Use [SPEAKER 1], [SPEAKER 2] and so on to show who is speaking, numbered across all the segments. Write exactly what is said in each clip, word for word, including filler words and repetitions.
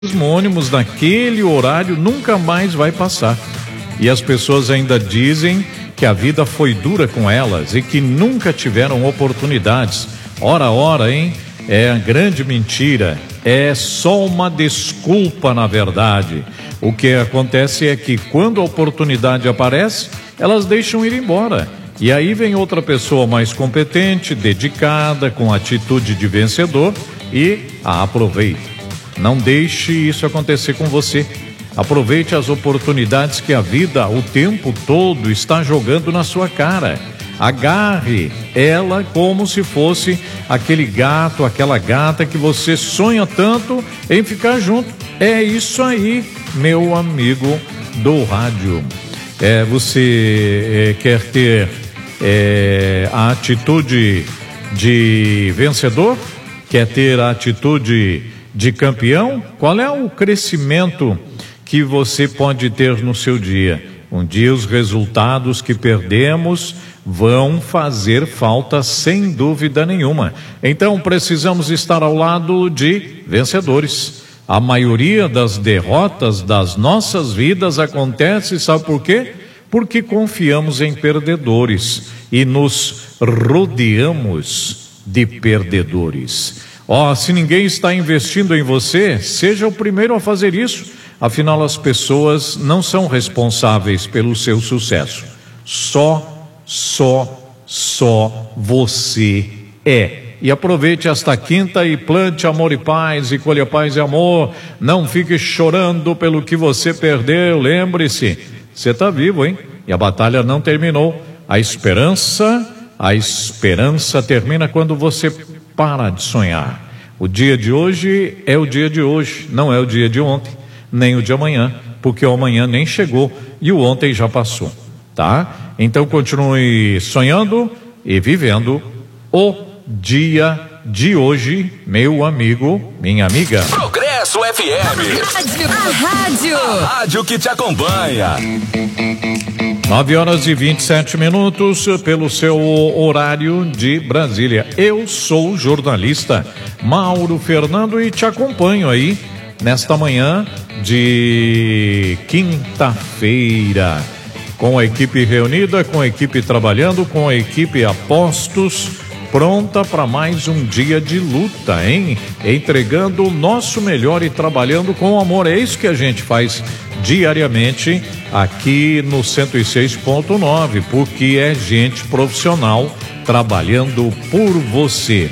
[SPEAKER 1] mesmo ônibus naquele horário nunca mais vai passar. E as pessoas ainda dizem que a vida foi dura com elas e que nunca tiveram oportunidades. Ora, ora, hein? É grande mentira. É só uma desculpa, na verdade. O que acontece é que quando a oportunidade aparece, elas deixam ir embora. E aí vem outra pessoa mais competente, dedicada, com atitude de vencedor e a aproveita. Não deixe isso acontecer com você. Aproveite as oportunidades que a vida o tempo todo está jogando na sua cara. Agarre ela como se fosse aquele gato, aquela gata que você sonha tanto em ficar junto. É isso aí, meu amigo do rádio. É, você é, quer ter é, a atitude de vencedor? Quer ter a atitude de campeão? Qual é o crescimento que você pode ter no seu dia? Um dia os resultados que perdemos vão fazer falta sem dúvida nenhuma. Então precisamos estar ao lado de vencedores. A maioria das derrotas das nossas vidas acontece, sabe por quê? Porque confiamos em perdedores e nos rodeamos de perdedores. Ó, oh, se ninguém está investindo em você, seja o primeiro a fazer isso. Afinal, as pessoas não são responsáveis pelo seu sucesso. Só, só, só você é. E aproveite esta quinta e plante amor e paz, e colha paz e amor. Não fique chorando pelo que você perdeu. Lembre-se, você está vivo, hein? E a batalha não terminou. A esperança, a esperança termina quando você para de sonhar. O dia de hoje é o dia de hoje, não é o dia de ontem, nem o de amanhã, porque o amanhã nem chegou e o ontem já passou, tá? Então continue sonhando e vivendo o dia de hoje, meu amigo, minha amiga.
[SPEAKER 2] Progresso F M.
[SPEAKER 3] A rádio.
[SPEAKER 2] A rádio que te acompanha.
[SPEAKER 1] nove horas e vinte e sete minutos pelo seu horário de Brasília. Eu sou o jornalista Mauro Fernando e te acompanho aí nesta manhã de quinta-feira, com a equipe reunida, com a equipe trabalhando, com a equipe a postos, pronta para mais um dia de luta, hein? Entregando o nosso melhor e trabalhando com amor. É isso que a gente faz diariamente aqui no cento e seis ponto nove, porque é gente profissional trabalhando por você,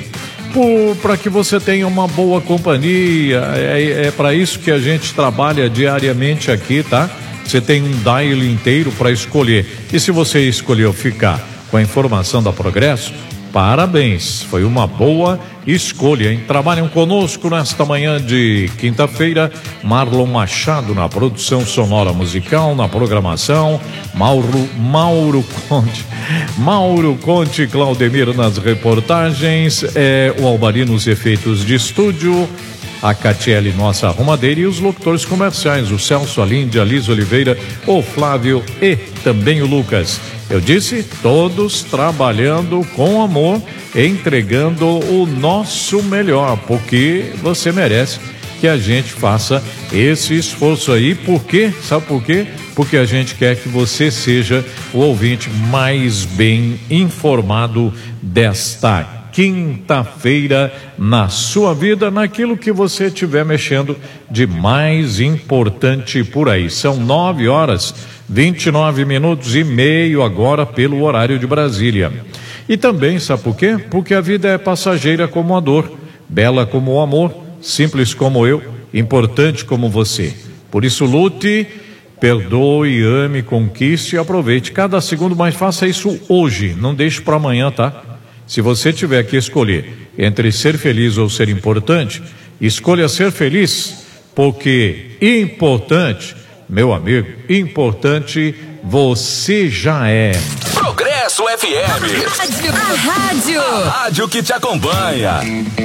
[SPEAKER 1] para que você tenha uma boa companhia. É, é para isso que a gente trabalha diariamente aqui, tá? Você tem um dial inteiro para escolher, e se você escolheu ficar com a informação da Progresso, parabéns, foi uma boa escolha, hein? Trabalham conosco nesta manhã de quinta-feira, Marlon Machado na produção sonora musical, na programação, Mauro, Mauro Conte, Mauro Conte, Claudemir nas reportagens, é, o Albari nos efeitos de estúdio, a Catiele, nossa arrumadeira, e os locutores comerciais, o Celso, a Linde, a Liz Oliveira, o Flávio e também o Lucas. Eu disse, todos trabalhando com amor, entregando o nosso melhor, porque você merece que a gente faça esse esforço aí. Por quê? Sabe por quê? Porque a gente quer que você seja o ouvinte mais bem informado desta quinta-feira na sua vida, naquilo que você estiver mexendo de mais importante por aí. São nove horas, vinte e nove minutos e meio agora pelo horário de Brasília. E também, sabe por quê? Porque a vida é passageira como a dor, bela como o amor, simples como eu, importante como você. Por isso lute, perdoe, ame, conquiste e aproveite cada segundo, mas faça isso hoje, não deixe para amanhã, tá? Se você tiver que escolher entre ser feliz ou ser importante, escolha ser feliz, porque importante, meu amigo, importante você já é.
[SPEAKER 2] Progresso F M.
[SPEAKER 3] A rádio.
[SPEAKER 2] A rádio que te acompanha.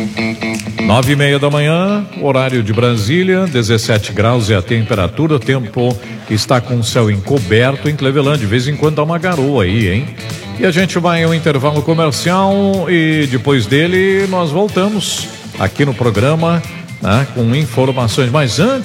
[SPEAKER 1] Nove e meia da manhã, horário de Brasília, dezessete graus é a temperatura, o tempo está com o céu encoberto em Cleveland, de vez em quando dá uma garoa aí, hein? E a gente vai ao intervalo comercial e depois dele nós voltamos aqui no programa né, com informações. Mas antes